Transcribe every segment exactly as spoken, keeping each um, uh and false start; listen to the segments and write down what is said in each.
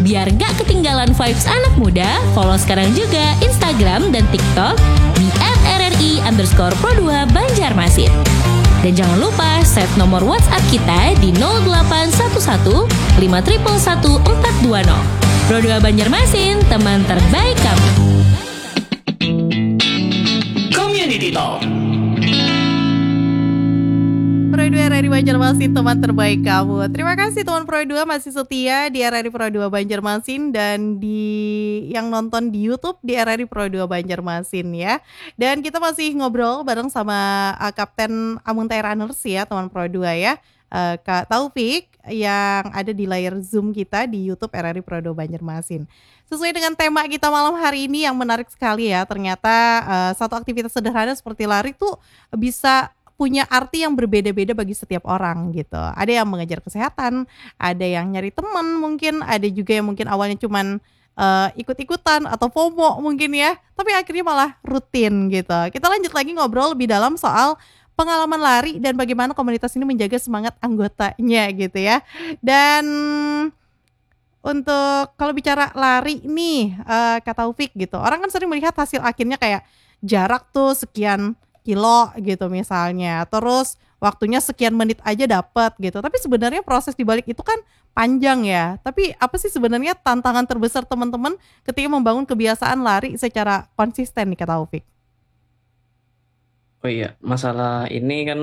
Biar gak ketinggalan vibes anak muda, follow sekarang juga Instagram dan TikTok di at r r i underscore pro dua Banjarmasin. Dan jangan lupa save nomor WhatsApp kita di nol delapan satu satu lima satu satu empat dua nol. Pro dua Banjarmasin, teman terbaik kamu. Community Talk. Pro dua R R I Banjarmasin, teman terbaik kamu. Terima kasih teman Pro dua masih setia di R R I Pro dua Banjarmasin dan di yang nonton di YouTube di R R I Pro dua Banjarmasin ya. Dan kita masih ngobrol bareng sama uh, Kapten Amuntai Runners ya teman Pro dua ya. Uh, Kak Taufik yang ada di layar Zoom kita di YouTube R R I Pro dua Banjarmasin. Sesuai dengan tema kita malam hari ini yang menarik sekali ya. Ternyata uh, satu aktivitas sederhana seperti lari tuh bisa punya arti yang berbeda-beda bagi setiap orang gitu. Ada yang mengejar kesehatan, ada yang nyari teman mungkin, ada juga yang mungkin awalnya cuman uh, ikut-ikutan atau FOMO mungkin ya, tapi akhirnya malah rutin gitu. Kita lanjut lagi ngobrol lebih dalam soal pengalaman lari dan bagaimana komunitas ini menjaga semangat anggotanya gitu ya. Dan untuk kalau bicara lari nih, uh, Kak Taufik gitu, orang kan sering melihat hasil akhirnya kayak jarak tuh sekian kilo gitu misalnya, terus waktunya sekian menit aja dapat gitu. Tapi sebenarnya proses dibalik itu kan panjang ya. Tapi apa sih sebenarnya tantangan terbesar teman-teman ketika membangun kebiasaan lari secara konsisten nih Kak Taufik? Oh iya, masalah ini kan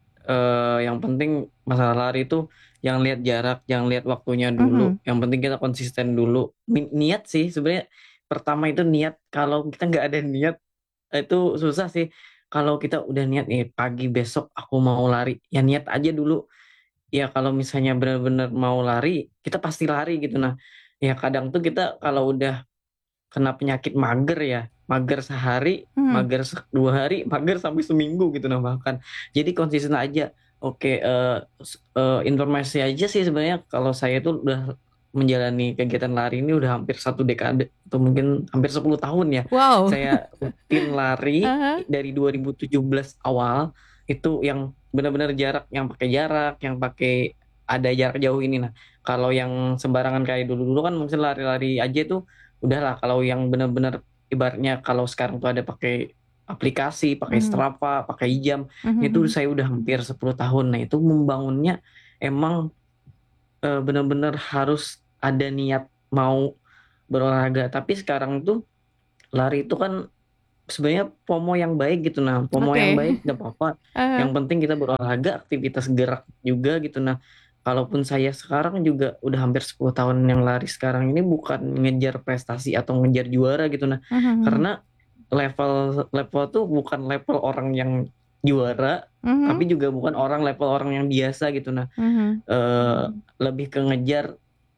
eh, yang penting masalah lari itu yang lihat jarak, yang lihat waktunya dulu. Mhm. Yang penting kita konsisten dulu. Ni- Niat sih sebenarnya pertama itu niat. Kalau kita nggak ada niat itu susah sih. Kalau kita udah niat nih pagi besok aku mau lari, ya niat aja dulu. Ya kalau misalnya benar-benar mau lari, kita pasti lari gitu. Nah, ya kadang tuh kita kalau udah kena penyakit mager ya, mager sehari, Mhm. mager se- dua hari, mager sampai seminggu gitu nah bahkan. Jadi konsisten aja. Oke, eh, s- eh, informasi aja sih sebenarnya kalau saya tuh udah menjalani kegiatan lari ini udah hampir satu dekade atau mungkin hampir sepuluh tahun ya. Wow. Saya rutin lari Aha. dari dua ribu tujuh belas awal itu yang benar-benar jarak, yang pakai jarak, yang pakai ada jarak jauh ini. Nah, kalau yang sembarangan kayak dulu-dulu kan mungkin lari-lari aja tuh udahlah. Kalau yang benar-benar ibaratnya kalau sekarang tuh ada pakai aplikasi, pakai Mhm. Strava, pakai jam, Mhm, itu mhm. saya udah hampir sepuluh tahun. Nah, itu membangunnya emang eh, benar-benar harus ada niat mau berolahraga. Tapi sekarang tuh lari itu kan sebenarnya FOMO yang baik gitu. Nah, FOMO Oke. yang baik gak apa-apa. Yang Aha. penting kita berolahraga, aktivitas gerak juga gitu. Nah, kalaupun saya sekarang juga udah hampir sepuluh tahun yang lari sekarang ini bukan ngejar prestasi atau ngejar juara gitu. Nah, Mhm, mhm. karena level level tuh bukan level orang yang juara, Mhm. tapi juga bukan orang level orang yang biasa gitu. Nah, Mhm. eh, lebih ke ngejar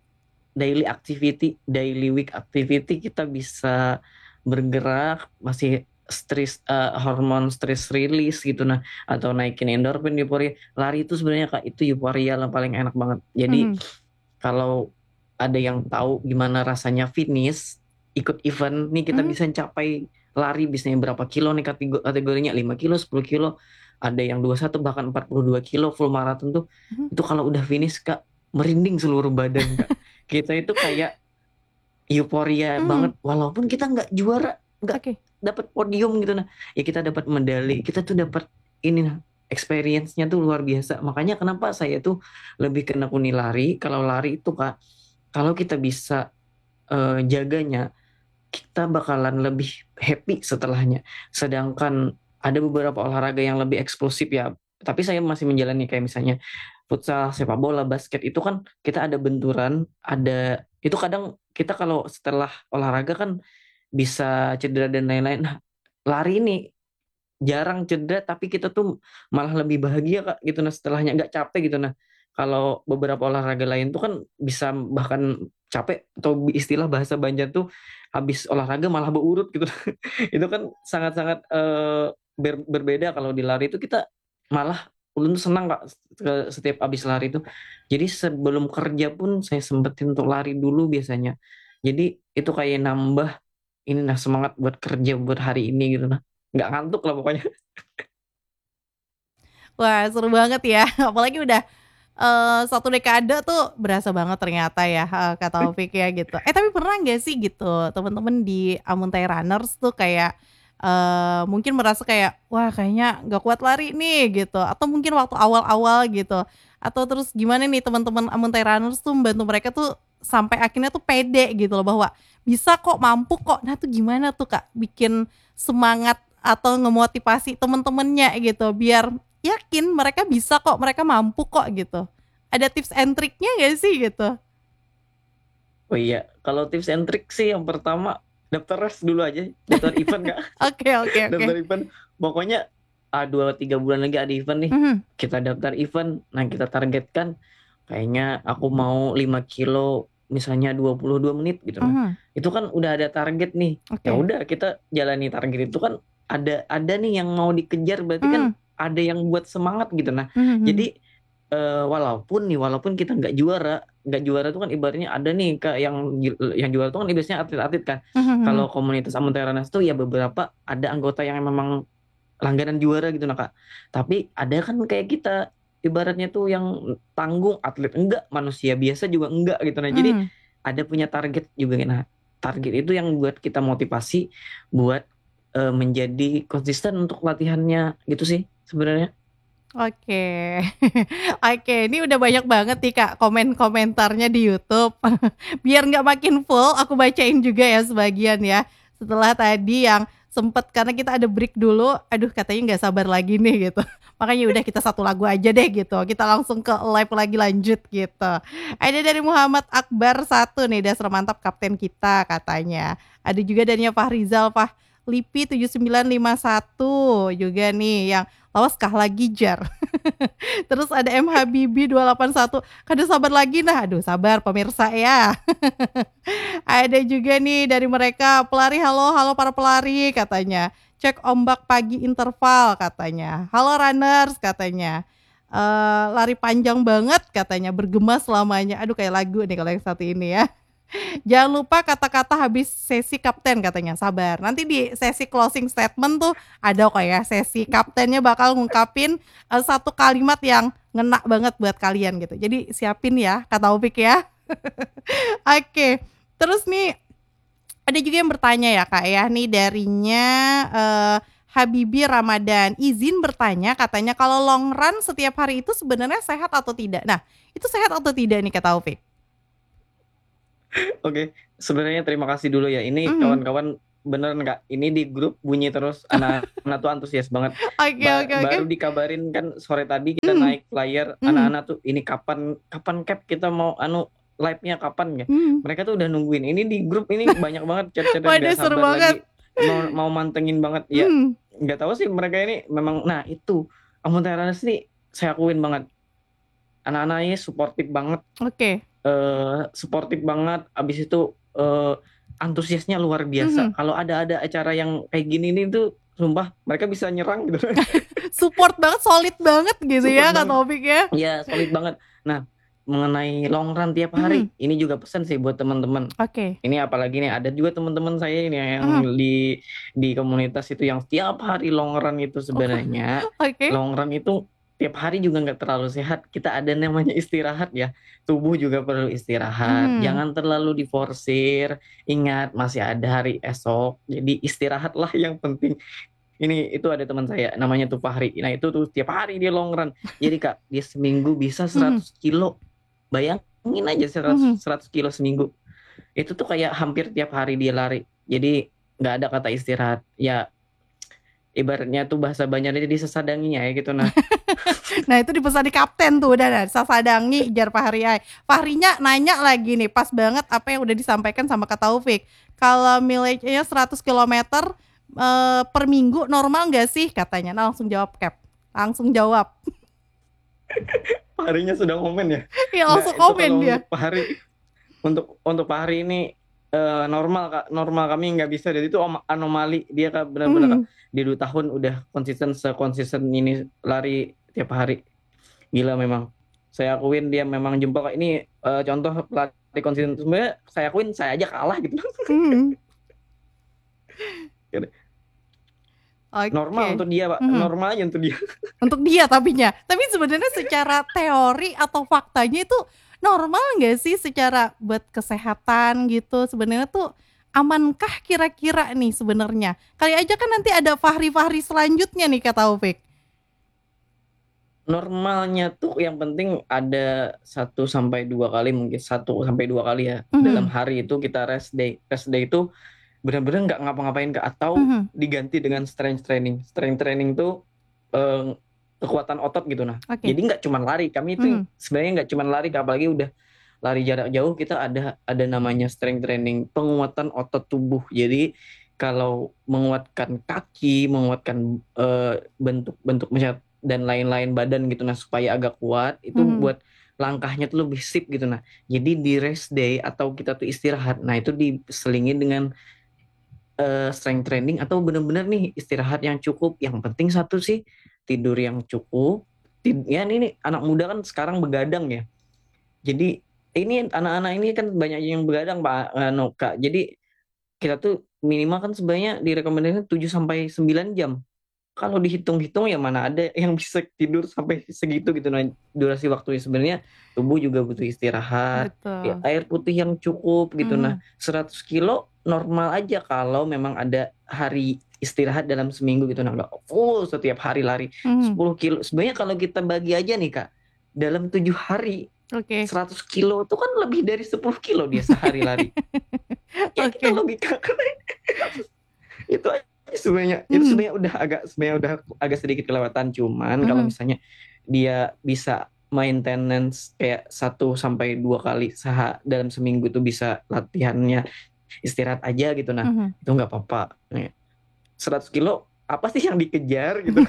daily activity, daily week activity, kita bisa bergerak, masih stress, eh, hormon stress release gitu nah, atau naikin endorfin, euforia. Lari itu sebenarnya Kak itu euforia yang paling enak banget. Jadi Mhm. kalau ada yang tahu gimana rasanya fitness, ikut event nih kita Mhm. bisa capai lari bisanya berapa kilo nih kategor- kategorinya lima kilo, sepuluh kilo, ada yang dua puluh satu bahkan empat puluh dua kilo full marathon tuh. Mhm. Itu kalau udah finish Kak merinding seluruh badan Kak. Kita itu kayak euforia Mhm. banget walaupun kita nggak juara, nggak Oke. dapat podium gitu nah. Ya kita dapat medali, kita tuh dapat ini nah, experience-nya tuh luar biasa. Makanya kenapa saya tuh lebih ke nekuni lari. Kalau lari itu Kak, kalau kita bisa eh, jaganya, kita bakalan lebih happy setelahnya. Sedangkan ada beberapa olahraga yang lebih eksplosif ya, tapi saya masih menjalani kayak misalnya futsal, sepak bola, basket itu kan kita ada benturan, ada itu kadang kita kalau setelah olahraga kan bisa cedera dan lain-lain. Nah, lari ini jarang cedera tapi kita tuh malah lebih bahagia Kak gitu nah setelahnya nggak capek gitu nah. Kalau beberapa olahraga lain tuh kan bisa bahkan capek atau istilah bahasa Banjar tuh habis olahraga malah beurut gitu. Itu kan sangat-sangat eh, ber- berbeda. Kalau di lari itu kita malah ulun tuh senang Kak ke- setiap habis lari itu. Jadi sebelum kerja pun saya sempetin untuk lari dulu biasanya. Jadi itu kayak nambah ini nah semangat buat kerja buat hari ini gitu nah. Nggak ngantuk lah pokoknya. Wah, seru banget ya. Apalagi udah eee, satu dekade tuh berasa banget ternyata ya, eee, Kak Taufik ya gitu. Eh tapi pernah nggak sih gitu temen-temen di Amuntai Runners tuh kayak, eee, mungkin merasa kayak, wah kayaknya nggak kuat lari nih gitu, atau mungkin waktu awal-awal gitu, atau terus gimana nih teman-teman Amuntai Runners tuh membantu mereka tuh sampai akhirnya tuh pede gitu loh bahwa bisa kok, mampu kok. Nah tuh gimana tuh Kak bikin semangat atau ngemotivasi temen-temennya gitu biar yakin mereka bisa kok, mereka mampu kok gitu. Ada tips and triknya nggak sih gitu? Oh iya, kalau tips and trick sih yang pertama daftar res dulu aja, daftar event Kak. Oke oke oke. Daftar event, pokoknya ah, dua tiga bulan lagi ada event nih. Mhm, Kita daftar event, nah kita targetkan kayaknya aku mau lima kilo misalnya dua puluh dua menit gitu nah. mhm, Itu kan udah ada target nih. Ya oke. udah kita jalani target itu kan ada ada nih yang mau dikejar berarti kan Mmm, ada yang buat semangat gitu nah. mhm mhm, Jadi eh, walaupun nih walaupun kita nggak juara, nggak juara itu kan ibaratnya ada nih Kak yang ju- yang juara itu kan biasanya atlet-atlet kan. mhm mhm, Kalau komunitas Amunterenas tuh ya beberapa ada anggota yang memang langganan juara gitu nah Kak. Tapi ada kan kayak kita ibaratnya tuh yang tanggung atlet enggak, manusia biasa juga enggak gitu nah. Jadi mmm, ada punya target juga nah. Target itu yang buat kita motivasi buat eh, menjadi konsisten untuk latihannya gitu sih sebenarnya. oke. Oke, ini udah banyak banget nih Kak komen-komentarnya di YouTube. Biar nggak makin full, aku bacain juga ya sebagian ya. Setelah tadi yang sempet karena kita ada break dulu, aduh katanya nggak sabar lagi nih gitu. Makanya udah kita satu lagu aja deh gitu. Kita langsung ke live lagi lanjut gitu. Ada dari Muhammad Akbar satu nih, dasar mantap kapten kita katanya. Ada juga dari Fahrizal Fah Lipi tujuh sembilan lima satu juga nih yang lawas kah lagi jar. Terus ada M Habibi dua delapan satu, "Kada sabar lagi nah." Aduh sabar pemirsa ya. Ada juga nih dari mereka, "Pelari halo halo para pelari," katanya. "Cek ombak pagi interval," katanya. "Halo runners," katanya. Eee, "Lari panjang banget," katanya, "bergema selamanya." Aduh kayak lagu nih kalau yang satu ini ya. "Jangan lupa kata-kata habis sesi kapten," katanya, "sabar. Nanti di sesi closing statement tuh ada kok ya, sesi kaptennya bakal ngungkapin, eee, satu kalimat yang ngena banget buat kalian gitu. Jadi siapin ya, Kak Taufik ya. Oke, terus nih ada juga yang bertanya ya, Kak, ya, nih darinya, eee, Habibi Ramadan, izin bertanya katanya kalau long run setiap hari itu sebenarnya sehat atau tidak? Nah, itu sehat atau tidak nih, Kak Taufik? Oke, sebenarnya terima kasih dulu ya. Ini Mhm. kawan-kawan beneran Kak, ini di grup bunyi terus anak-anak tuh antusias banget. Oke Ba- oke oke. baru dikabarin kan sore tadi kita Mhm, naik flyer mhm, anak-anak tuh ini kapan kapan cap kita mau anu live-nya kapan ya. mhm. Mereka tuh udah nungguin. Ini di grup ini banyak banget chat-chatnya Waduh nggak seru sabar banget. lagi mau mau mantengin banget ya. Mhm, Nggak tahu sih mereka ini memang nah itu Amun Teras nih saya akuin banget. Anak-anaknya suportif banget oke. eh suportif banget, abis itu eh, antusiasnya luar biasa. Mhm. Kalau ada-ada acara yang kayak gini nih tuh, sumpah mereka bisa nyerang gitu, Support banget, solid banget gitu support ya Kak banget. Taufik ya. Ya solid banget. Nah, mengenai long run tiap Mhm, hari, ini juga pesan sih buat teman-teman. oke. Ini apalagi nih ada juga teman-teman saya ini yang Mhm. di di komunitas itu yang tiap hari long run itu sebenarnya Oke. long run itu tiap hari juga nggak terlalu sehat. Kita ada namanya istirahat ya. Tubuh juga perlu istirahat. Mhm. Jangan terlalu diforsir. Ingat masih ada hari esok. Jadi istirahatlah yang penting. Ini itu ada teman saya namanya tuh Fahri. Nah itu tuh tiap hari dia long run. Jadi Kak dia seminggu bisa Mhm, seratus kilo. Bayangin aja seratus, mhm. seratus kilo seminggu. Itu tuh kayak hampir tiap hari dia lari. Jadi nggak ada kata istirahat. Ya ibaratnya tuh bahasa Banjarnya jadi sesadanginya ya gitu nah. Nah itu dipesan di kapten tuh udah dah, sasadangi jar Fahri ay. Fahrinya nanya lagi nih, pas banget apa yang udah disampaikan sama Kak Taufik. Kalau mileage-nya seratus kilometer, eee, per minggu normal nggak sih katanya? Nah langsung jawab Cap, langsung jawab. Fahrinya sudah komen ya. Iya Nah langsung itu komen kalau dia. untuk Fahri untuk untuk Fahri ini eh, normal Kak, normal kami nggak bisa. Jadi itu om- anomali dia Kak benar-benar Kak. Mhm. Di dua tahun udah konsisten sekonsisten ini lari tiap hari. Gila memang. Saya akuin dia memang jempol Kak. Ini eh, contoh pelatih konsisten. Sebenarnya saya akuin saya aja kalah gitu. Mhm. Normal Oke. untuk dia, Pak. Mhm. Normal aja untuk dia. Untuk dia tapinya. Tapi sebenarnya secara teori atau faktanya itu normal nggak sih secara buat kesehatan gitu? Sebenarnya tuh amankah kira-kira nih sebenarnya? Kali aja kan nanti ada Fahri-Fahri selanjutnya nih kak Taufik. Normalnya tuh yang penting ada satu sampai dua kali, mungkin satu sampai dua kali ya. Dalam Mhm. hari itu kita rest day. Rest day itu benar-benar nggak ngapa-ngapain, Kak, atau Mhm. diganti dengan strength training. Strength training tuh eh, kekuatan otot gitu nah. Oke. Jadi nggak cuma lari. Kami itu Mhm. sebenarnya nggak cuma lari, Kak, apalagi udah lari jarak jauh kita ada ada namanya strength training, penguatan otot tubuh. Jadi kalau menguatkan kaki, menguatkan eh, bentuk-bentuk misalnya dan lain-lain badan gitu nah supaya agak kuat itu Mhm. buat langkahnya tuh lebih sip gitu nah. Jadi di rest day atau kita tuh istirahat, nah itu diselingin dengan eh, strength training atau benar-benar nih istirahat yang cukup. Yang penting satu sih tidur yang cukup. Tid- ya ini nih, anak muda kan sekarang begadang ya. Jadi ini anak-anak ini kan banyak yang begadang Pak anu, Kak. Jadi kita tuh minimal kan sebenarnya direkomendasikan tujuh sampai sembilan jam. Kalau dihitung-hitung ya mana ada yang bisa tidur sampai segitu gitu nah durasi waktunya. Sebenarnya tubuh juga butuh istirahat, ya, Betul. air putih yang cukup gitu nah. Mhm. seratus kilo normal aja kalau memang ada hari istirahat dalam seminggu gitu nah, nggak full setiap hari lari. Mhm. sepuluh kilo sebenarnya kalau kita bagi aja nih Kak, dalam tujuh hari Oke. seratus kilo itu kan lebih dari sepuluh kilo dia sehari lari. Ya kita Oke. logika itu aja sebenarnya. Itu Mhm. sebenarnya udah agak sebenarnya udah agak sedikit kelewatan, cuman kalau Mhm. misalnya dia bisa maintenance kayak satu sampai dua kali seha dalam seminggu tuh bisa latihannya istirahat aja gitu nah, Mhm. itu nggak apa-apa. Nih, seratus kilo apa sih yang dikejar gitu.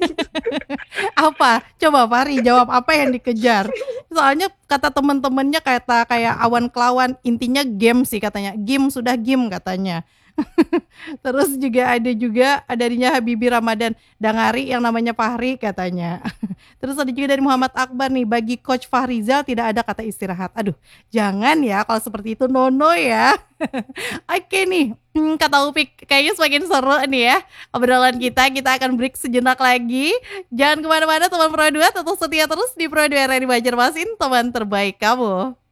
Apa? Coba Fahri jawab apa yang dikejar? Soalnya kata temen-temennya kata kayak Awan Kelawan, intinya game sih katanya, "Game sudah game," katanya. Terus juga ada juga darinya Habibie Ramadan, "Dangari yang namanya Fahri," katanya. Terus ada juga dari Muhammad Akbar nih, "Bagi Coach Fahrizal tidak ada kata istirahat." Aduh, jangan ya kalau seperti itu, no no ya. Oke nih, mmm, Kak Taufik, kayaknya semakin seru nih ya obrolan kita. Kita akan break sejenak lagi. Jangan kemana-mana teman Pro dua, tetap setia terus di Pro dua R R I Banjarmasin, teman terbaik kamu.